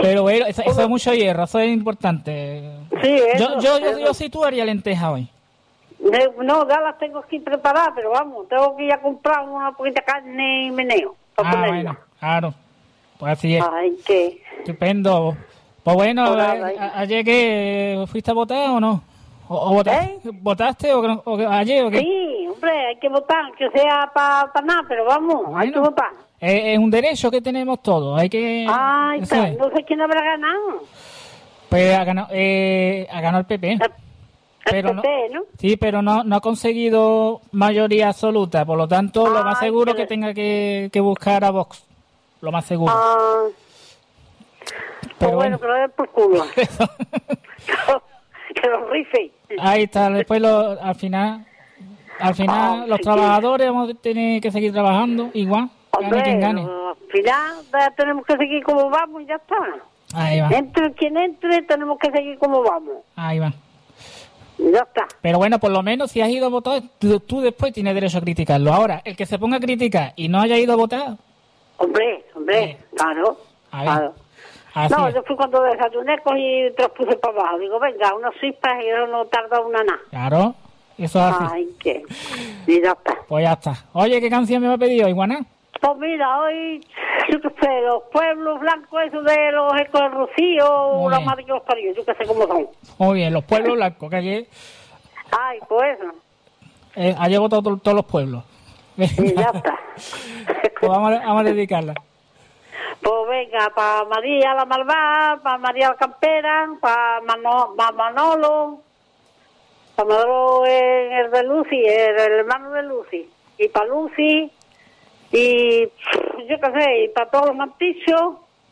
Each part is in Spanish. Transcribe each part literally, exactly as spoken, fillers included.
Pero bueno, eso, eso es mucho hierro, eso es importante. Sí, eso, yo, yo, yo, eso. yo sí tú haría lenteja hoy. No, ya las tengo aquí preparadas, pero vamos, tengo que ir a comprar una poquita de carne y meneo. Para Ah, ponerla. bueno, claro. Pues así es. Ay, qué. Estupendo. Pues bueno, Pues a- nada, a- ayer que fuiste a votar o no? ¿O, o votaste, ¿Eh? votaste o, que no- o que- ayer o qué? Sí, hombre, hay que votar, que sea para pa nada, pero vamos, hay que Bueno. votar. Es, es un derecho que tenemos todos. Hay que. Ay, eso está, es. no sé quién habrá ganado. Pues ha ganado, eh, ha ganado el P P. El, Pero el no, P P, ¿no? sí, pero no, no ha conseguido mayoría absoluta. Por lo tanto, lo más Ay, seguro que- que tenga que, que buscar a Vox. Lo más seguro. Ah, Pero pues bueno, bueno. que lo den por culo. Que los rife. Ahí está. Después, lo, al final, al final Ah, los sí, trabajadores vamos a tener que seguir trabajando igual. Gane Hombre, quien gane. al final ya tenemos que seguir como vamos y ya está. Ahí va. Entre quien entre, tenemos que seguir como vamos. Ahí va. Y ya está. Pero bueno, por lo menos si has ido a votar, tú, tú después tienes derecho a criticarlo. Ahora, el que se ponga a criticar y no haya ido a votar, Hombre, hombre, Sí. claro. a ver, claro. así No, es. yo fui cuando desayuné, cogí y te los puse para abajo. Digo, venga, unos chispas y eso no tarda una nada. Claro, eso es así. Ay, qué. Y ya está. Pues ya está. Oye, ¿qué canción me va a pedir hoy, Guaná? Pues mira, hoy, yo qué sé, los pueblos blancos, esos de los ecos de Rocío, Muy la bien. madre que los parió, yo qué sé cómo son. Muy bien, los pueblos blancos, que ayer, Ay, pues eso. eh, ayer votado to- todos los pueblos. Y ya está. Pues vamos a, vamos a dedicarla. Pues venga, para María la Malvada, para María la Campera, para Mano, pa Manolo, para Manolo el, el de Lucy, el, el hermano de Lucy, y para Lucy, y yo qué sé, y para todos los mantichos,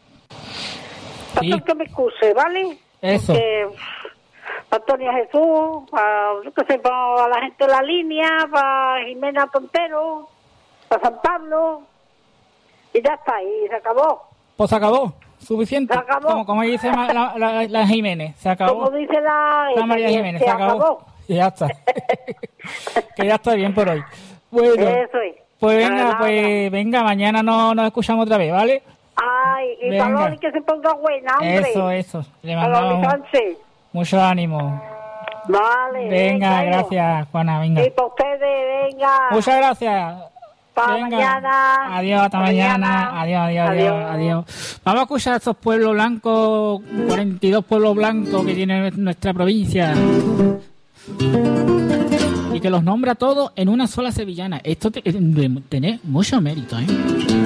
para Sí. todo el que me excuse, ¿vale? Eso. Porque, para Antonia Jesús, para, yo qué sé, para la gente de la línea, para Jimena Tontero, para San Pablo, y ya está, y se acabó. Pues se acabó. Suficiente. Se acabó. Como, como dice ma- la, la, la Jiménez, se acabó. Como dice la, La María que Jiménez, se se acabó. Y ya está. Que ya está bien por hoy. Bueno, Eso es. pues Nada, venga, nada. pues venga, mañana no, nos escuchamos otra vez, ¿vale? Ay, y Venga. para Loli que se ponga buena, hombre. Eso, eso. Le Para Loli mandamos Sánchez. mucho ánimo. Vale. Venga, hijo. gracias, Juana, venga. Y para ustedes, venga. Muchas gracias. Para Venga. mañana. Adiós, hasta Pa' mañana. mañana. Adiós, adiós, adiós, Adiós. adiós. Vamos a escuchar a estos pueblos blancos, cuarenta y dos pueblos blancos que tiene nuestra provincia. Y que los nombra todos en una sola sevillana. Esto te- tiene mucho mérito, ¿eh?